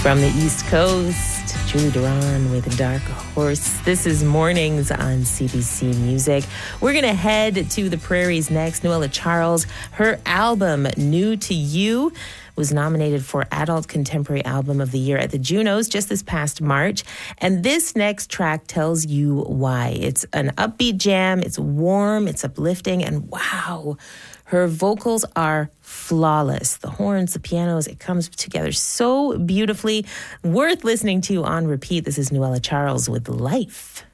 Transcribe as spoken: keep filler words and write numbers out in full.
From the East Coast, Julie Duran with Dark Horse. This is Mornings on C B C Music. We're going to head to the prairies next. Noella Charles, her album, New to You, was nominated for Adult Contemporary Album of the Year at the Junos just this past March. And this next track tells you why. It's an upbeat jam, it's warm, it's uplifting, and wow, her vocals are flawless. The horns, the pianos, it comes together so beautifully. Worth listening to on repeat. This is Noella Charles with Life.